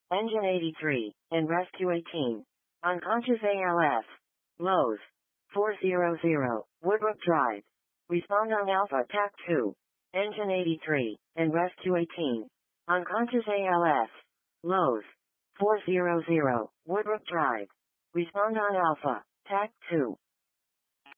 Engine 83, and Rescue 18. Unconscious ALS. Lowe's. 400, Woodbrook Drive. Respond on Alpha TAC 2. Engine 83, and Rescue 18. Unconscious ALS. Lowe's. 400, Woodbrook Drive. Respond on Alpha TAC 2.